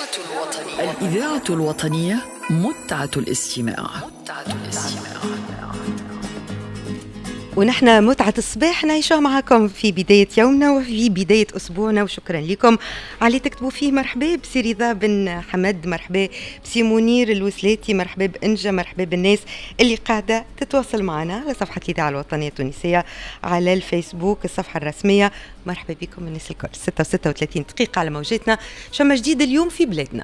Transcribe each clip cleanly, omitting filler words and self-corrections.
الإذاعة الوطنية متعة الاستماع. ونحن متعة الصباح نعيشها معكم في بداية يومنا وفي بداية أسبوعنا، وشكرا لكم على تكتبوا فيه. مرحبا بسي رضا بن حمد، مرحبا بسي منير الوسلاتي، مرحبا بإنجا، مرحبا بالناس اللي قاعدة تتواصل معنا على صفحة الإذاعة الوطنية التونسية على الفيسبوك الصفحة الرسمية. مرحبا بكم الناس الكل. 36 دقيقة على موجاتنا. شما جديد اليوم في بلادنا؟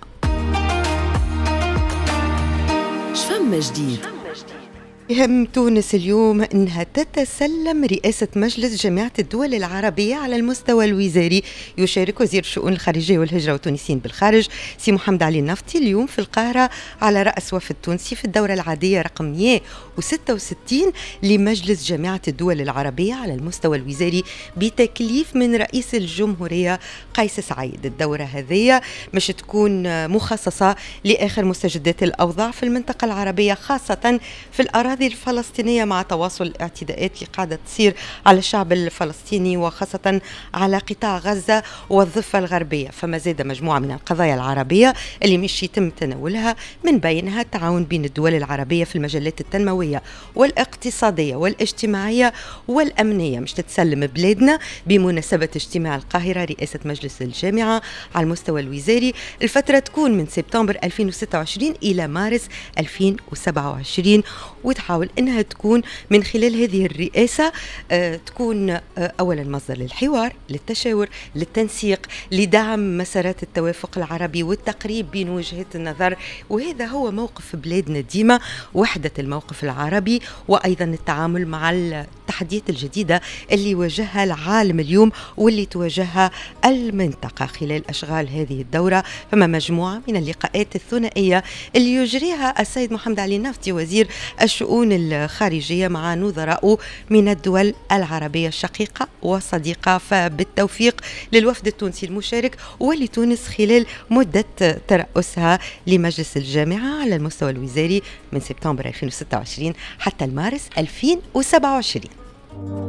شفما جديد؟ يهم تونس اليوم أنها تتسلم رئاسة مجلس جامعة الدول العربية على المستوى الوزاري. يشارك وزير الشؤون الخارجية والهجرة والتونسيين بالخارج سي محمد علي النفطي اليوم في القاهرة على رأس وفد تونسي في الدورة العادية رقم 166 لمجلس جامعة الدول العربية على المستوى الوزاري بتكليف من رئيس الجمهورية قيس سعيد. الدورة هذه مش تكون مخصصة لآخر مستجدات الأوضاع في المنطقة العربية، خاصة في الأراضي الفلسطينية مع تواصل الاعتداءات اللي قاعدة تصير على الشعب الفلسطيني وخاصة على قطاع غزة والضفة الغربية. فما زاد مجموعة من القضايا العربية اللي مش يتم تناولها، من بينها التعاون بين الدول العربية في المجالات التنموية والاقتصادية والاجتماعية والأمنية. مش تتسلم بلادنا بمناسبة اجتماع القاهرة رئاسة مجلس الجامعة على المستوى الوزاري. الفترة تكون من سبتمبر 2026 إلى مارس 2027، وتحاول أنها تكون من خلال هذه الرئاسة تكون أولا مصدر للحوار، للتشاور، للتنسيق، لدعم مسارات التوافق العربي والتقريب بين وجهات النظر. وهذا هو موقف بلادنا ديما، وحدة الموقف العربي، وأيضا التعامل مع التحديات الجديدة اللي واجهها العالم اليوم واللي تواجهها المنطقة. خلال أشغال هذه الدورة فما مجموعة من اللقاءات الثنائية اللي يجريها السيد محمد علي النفطي وزير الشؤون الخارجية مع نظراء من الدول العربية الشقيقة والصديقة. فبالتوفيق للوفد التونسي المشارك ولتونس خلال مدة ترأسها لمجلس الجامعة على المستوى الوزاري من سبتمبر 2026 حتى المارس 2027.